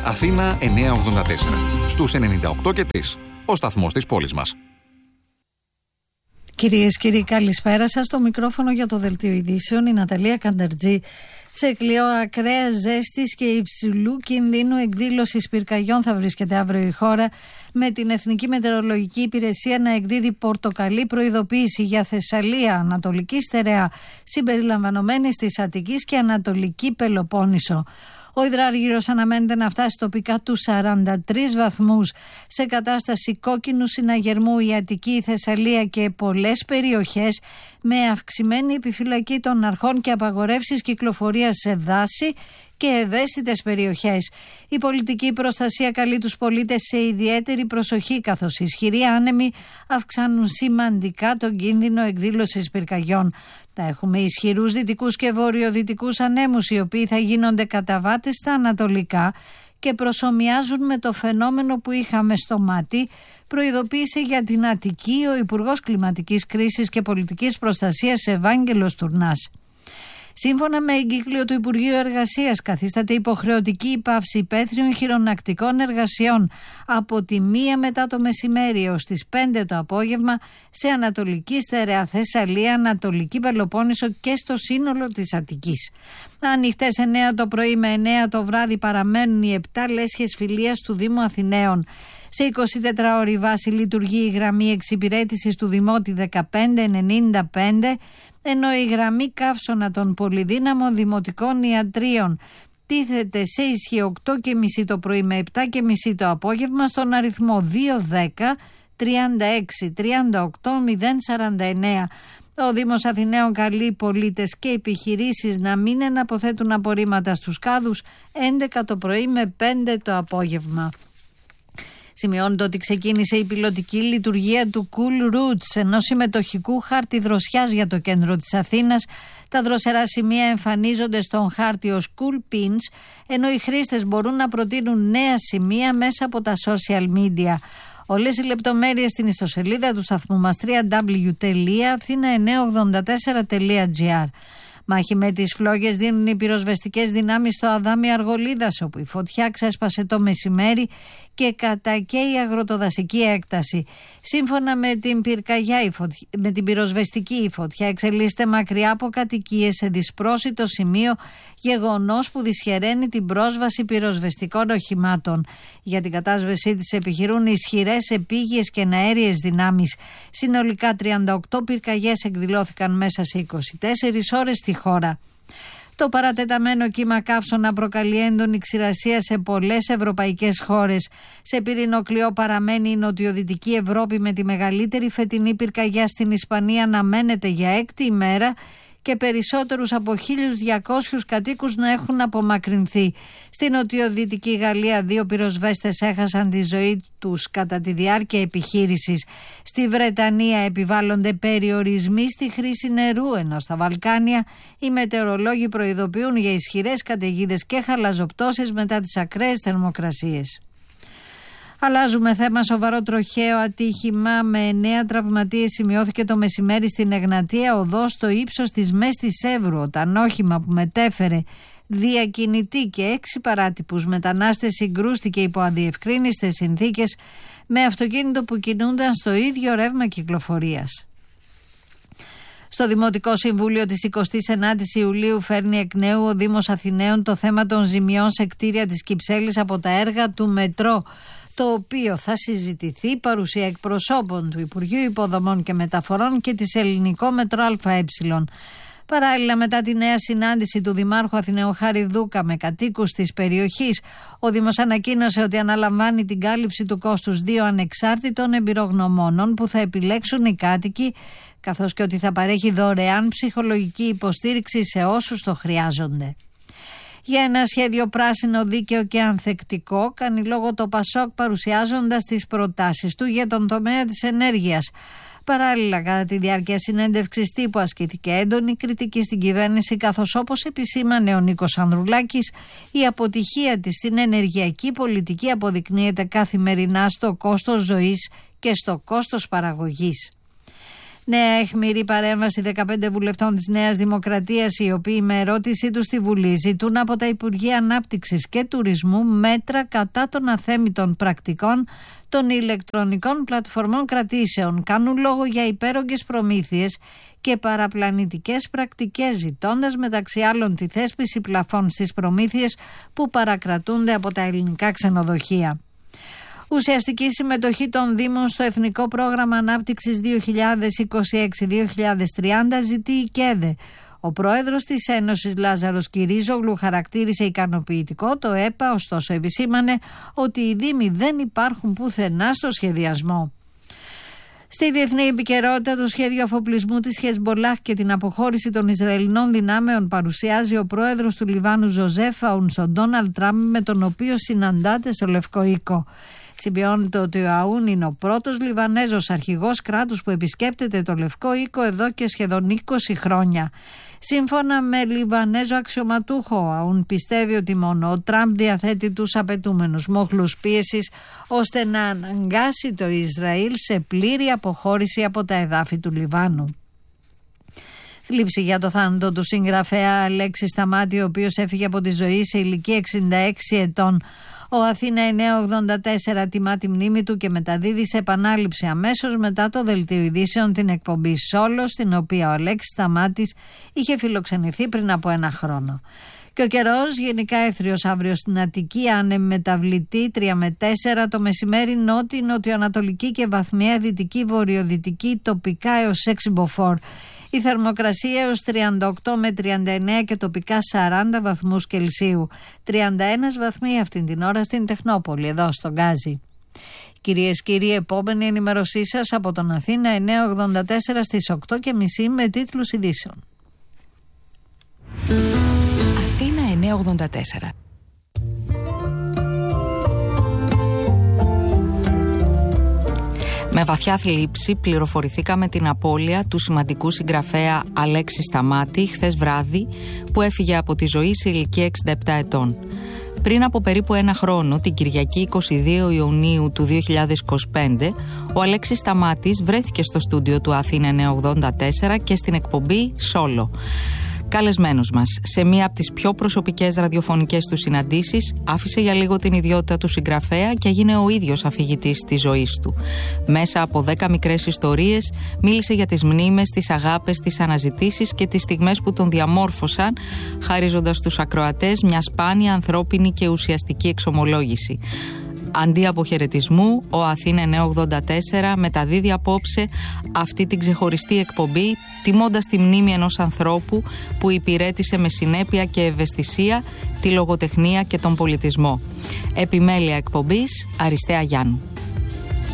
Αθήνα 984. Στους 98 και 3. Ο σταθμός της πόλης μας. Κυρίες και κύριοι, καλησπέρα σας. Στο μικρόφωνο για το Δελτίο Ειδήσεων η Ναταλία Κανταρτζή. Σε κλειό ακραίας ζέστης και υψηλού κινδύνου εκδήλωσης πυρκαγιών θα βρίσκεται αύριο η χώρα, με την Εθνική Μετεωρολογική Υπηρεσία να εκδίδει πορτοκαλί προειδοποίηση για Θεσσαλία, Ανατολική Στερεά, συμπεριλαμβανομένης της Αττικής και Ανατολική Πελοπόννησο. Ο υδράργυρος αναμένεται να φτάσει τοπικά τους 43 βαθμούς. Σε κατάσταση κόκκινου συναγερμού η Αττική, η Θεσσαλία και πολλές περιοχές, με αυξημένη επιφυλακή των αρχών και απαγορεύσεις κυκλοφορίας σε δάση και ευαίσθητες περιοχές. Η πολιτική προστασία καλεί τους πολίτες σε ιδιαίτερη προσοχή, καθώς ισχυροί άνεμοι αυξάνουν σημαντικά τον κίνδυνο εκδήλωσης πυρκαγιών. Θα έχουμε ισχυρούς δυτικούς και βορειοδυτικούς ανέμους, οι οποίοι θα γίνονται καταβάτες στα ανατολικά και προσομοιάζουν με το φαινόμενο που είχαμε στο Μάτι, προειδοποίησε για την Αττική ο Υπουργός Κλιματικής Κρίσης και Πολιτικής Προστασίας Ευάγγελος Τουρνάς. Σύμφωνα με εγκύκλιο του Υπουργείου Εργασίας, καθίσταται υποχρεωτική η πάυση υπαίθριων χειρονακτικών εργασιών από τη 1 μετά το μεσημέρι έως τις 5 το απόγευμα σε Ανατολική Στερεά, Θεσσαλία, Ανατολική Πελοπόννησο και στο σύνολο της Αττικής. Ανοιχτές 9 το πρωί με 9 το βράδυ παραμένουν οι 7 λέσχες φιλίας του Δήμου Αθηναίων. Σε 24 ώρη βάση λειτουργεί η γραμμή εξυπηρέτησης του Δημότη 1595, ενώ η γραμμή καύσωνα των πολυδύναμων δημοτικών ιατρίων τίθεται σε ισχύ 8.30 το πρωί με 7.30 το απόγευμα στον αριθμό 210 36 38 049. Ο Δήμος Αθηναίων καλεί πολίτες και επιχειρήσεις να μην εναποθέτουν απορρίμματα στους κάδους 11 το πρωί με 5 το απόγευμα. Σημειώνεται ότι ξεκίνησε η πιλωτική λειτουργία του Cool Routes, ενός συμμετοχικού χάρτη δροσιάς για το κέντρο της Αθήνας. Τα δροσερά σημεία εμφανίζονται στον χάρτη ως Cool Pins, ενώ οι χρήστες μπορούν να προτείνουν νέα σημεία μέσα από τα social media. Όλες οι λεπτομέρειες στην ιστοσελίδα του σταθμού μας www.athena984.gr. Μάχη με τις φλόγες δίνουν οι πυροσβεστικές δυνάμεις στο Αδάμι Αργολίδας, όπου η φωτιά ξέσπασε το μεσημέρι και κατακαίει αγροτοδασική έκταση. Σύμφωνα με την πυρκαγιά, με την πυροσβεστική, η φωτιά εξελίσσεται μακριά από κατοικίες σε δυσπρόσιτο σημείο, γεγονός που δυσχεραίνει την πρόσβαση πυροσβεστικών οχημάτων. Για την κατάσβεσή της επιχειρούν ισχυρές επίγειες και αέριες δυνάμεις. Συνολικά 38 πυρκαγιές εκδηλώθηκαν μέσα σε 24 ώρες στη χώρα. Το παρατεταμένο κύμα καύσωνα προκαλεί έντονη ξηρασία σε πολλές ευρωπαϊκές χώρες. Σε πυρηνοκλειό παραμένει η νοτιοδυτική Ευρώπη, με τη μεγαλύτερη φετινή πυρκαγιά στην Ισπανία αναμένεται για 6η ημέρα και περισσότερους από 1.200 κατοίκους να έχουν απομακρυνθεί. Στην νοτιοδυτική Γαλλία 2 πυροσβέστες έχασαν τη ζωή τους κατά τη διάρκεια επιχείρησης. Στη Βρετανία επιβάλλονται περιορισμοί στη χρήση νερού, ενώ στα Βαλκάνια οι μετεωρολόγοι προειδοποιούν για ισχυρές καταιγίδες και χαλαζοπτώσεις μετά τις ακραίες θερμοκρασίες. Αλλάζουμε θέμα. Σοβαρό τροχαίο ατύχημα με 9 τραυματίες σημειώθηκε το μεσημέρι στην Εγνατία Οδό στο ύψος της Μέστης Εύρου, όταν όχημα που μετέφερε διακινητή και 6 παράτυπους μετανάστες συγκρούστηκε υπό αδιευκρίνιστες συνθήκες με αυτοκίνητο που κινούνταν στο ίδιο ρεύμα κυκλοφορίας. Στο Δημοτικό Συμβούλιο της 29ης Ιουλίου φέρνει εκ νέου ο Δήμος Αθηναίων το θέμα των ζημιών σε κτίρια της Κυψέλης από τα έργα του Μετρό, το οποίο θα συζητηθεί παρουσία εκπροσώπων του Υπουργείου Υποδομών και Μεταφορών και της Ελληνικό Μετρό ΑΕ. Παράλληλα, μετά τη νέα συνάντηση του Δημάρχου Αθηναίων Χαριδούκα με κατοίκους της περιοχής, ο Δήμος ανακοίνωσε ότι αναλαμβάνει την κάλυψη του κόστους 2 ανεξάρτητων εμπειρογνωμόνων που θα επιλέξουν οι κάτοικοι, καθώς και ότι θα παρέχει δωρεάν ψυχολογική υποστήριξη σε όσους το χρειάζονται. Για ένα σχέδιο πράσινο, δίκαιο και ανθεκτικό κάνει λόγο το ΠΑΣΟΚ, παρουσιάζοντας τις προτάσεις του για τον τομέα της ενέργειας. Παράλληλα, κατά τη διάρκεια συνέντευξης τύπου ασκήθηκε έντονη κριτική στην κυβέρνηση, καθώς, όπως επισήμανε ο Νίκος Ανδρουλάκης, η αποτυχία της στην ενεργειακή πολιτική αποδεικνύεται καθημερινά στο κόστος ζωής και στο κόστος παραγωγής. Νέα αιχμηρή παρέμβαση 15 βουλευτών της Νέας Δημοκρατίας, οι οποίοι με ερώτησή τους στη Βουλή ζητούν από τα Υπουργεία Ανάπτυξης και Τουρισμού μέτρα κατά των αθέμητων πρακτικών των ηλεκτρονικών πλατφορμών κρατήσεων. Κάνουν λόγο για υπέρογγες προμήθειες και παραπλανητικές πρακτικές, ζητώντας μεταξύ άλλων τη θέσπιση πλαφών στις προμήθειες που παρακρατούνται από τα ελληνικά ξενοδοχεία. Ουσιαστική συμμετοχή των Δήμων στο Εθνικό Πρόγραμμα Ανάπτυξης 2026-2030 ζητεί η ΚΕΔΕ. Ο πρόεδρος της Ένωσης Λάζαρος Κυρίζογλου χαρακτήρισε ικανοποιητικό το ΕΠΑ, ωστόσο επισήμανε ότι οι Δήμοι δεν υπάρχουν πουθενά στο σχεδιασμό. Στη διεθνή επικαιρότητα, το σχέδιο αφοπλισμού της Χεσμπολάχ και την αποχώρηση των Ισραηλινών δυνάμεων παρουσιάζει ο πρόεδρος του Λιβάνου Ζωζέφ Αούν στον Ντόναλντ Τραμπ, με τον οποίο συναντάται στο Λευκό Οίκο. Συμπιώνεται ότι ο Αούν είναι ο πρώτος Λιβανέζος αρχηγός κράτους που επισκέπτεται το Λευκό Οίκο εδώ και σχεδόν 20 χρόνια. Σύμφωνα με Λιβανέζο αξιωματούχο, ο Αούν πιστεύει ότι μόνο ο Τραμπ διαθέτει τους απαιτούμενους μοχλούς πίεσης ώστε να αναγκάσει το Ισραήλ σε πλήρη αποχώρηση από τα εδάφη του Λιβάνου. Θλίψη για το θάνατο του συγγραφέα Αλέξη Σταμάτη, ο οποίος έφυγε από τη ζωή σε ηλικία 66 ετών. Ο Αθήνα 984 τιμά τη μνήμη του και μεταδίδει σε επανάληψη αμέσως μετά το δελτίο ειδήσεων την εκπομπή Σόλο, στην οποία ο Αλέξης Σταμάτης είχε φιλοξενηθεί πριν από ένα χρόνο. Και ο καιρός γενικά έθριος αύριο στην Αττική, άνεμη μεταβλητή 3 με 4, το μεσημέρι νότιο-νοτιοανατολική και βαθμιαία δυτική-βορειοδυτική, τοπικά έως 6 μποφόρ. Η θερμοκρασία έως 38 με 39 και τοπικά 40 βαθμούς Κελσίου. 31 βαθμοί αυτή την ώρα στην Τεχνόπολη, εδώ στον Γκάζι. Κυρίες και κύριοι, επόμενη ενημέρωσή σας από τον Αθήνα 984 στις 8.30 με τίτλους ειδήσεων. Αθήνα 984. Με βαθιά θλίψη πληροφορηθήκαμε την απώλεια του σημαντικού συγγραφέα Αλέξη Σταμάτη χθες βράδυ, που έφυγε από τη ζωή σε ηλικία 67 ετών. Πριν από περίπου ένα χρόνο, την Κυριακή 22 Ιουνίου του 2025, ο Αλέξης Σταμάτης βρέθηκε στο στούντιο του Αθήνα 984 και στην εκπομπή Σόλο. Καλεσμένος μας σε μία από τις πιο προσωπικές ραδιοφωνικές του συναντήσεις, άφησε για λίγο την ιδιότητα του συγγραφέα και έγινε ο ίδιος αφηγητής της ζωής του. Μέσα από 10 μικρές ιστορίες μίλησε για τις μνήμες, τις αγάπες, τις αναζητήσεις και τις στιγμές που τον διαμόρφωσαν, χαρίζοντας στους ακροατές μια σπάνια ανθρώπινη και ουσιαστική εξομολόγηση. Αντί αποχαιρετισμού, ο Αθήνα 984 μεταδίδει απόψε αυτή την ξεχωριστή εκπομπή, τιμώντας τη μνήμη ενός ανθρώπου που υπηρέτησε με συνέπεια και ευαισθησία τη λογοτεχνία και τον πολιτισμό. Επιμέλεια εκπομπής, Αριστέα Γιάννου.